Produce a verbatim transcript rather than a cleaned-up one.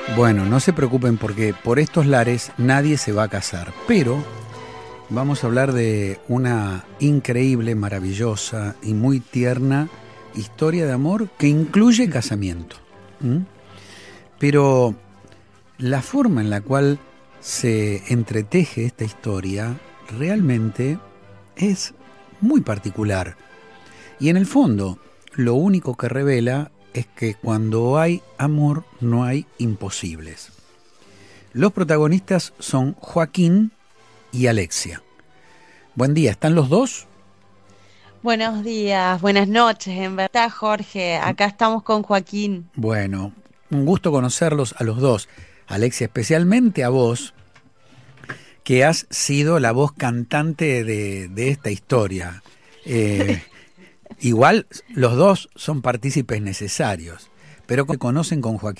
Bueno, no se preocupen porque por estos lares nadie se va a casar, pero vamos a hablar de una increíble, maravillosa y muy tierna historia de amor que incluye casamiento. ¿Mm? Pero la forma en la cual se entreteje esta historia realmente es muy particular. Y en el fondo, lo único que revela es que cuando hay amor no hay imposibles. Los protagonistas son Joaquín y Alexia. Buen día, ¿están los dos? Buenos días, buenas noches, en verdad, Jorge. Acá estamos con Joaquín. Bueno, un gusto conocerlos a los dos. Alexia, especialmente a vos, que has sido la voz cantante de, de esta historia. Eh, igual los dos son partícipes necesarios, pero que conocen con Joaquín.